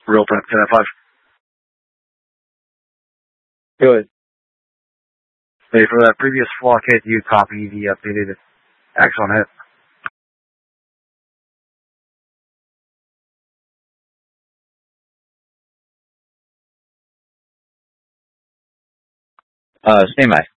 Real time 10-5. Good. Hey, for that previous flock hit, you copy the updated axon hit. Stand by.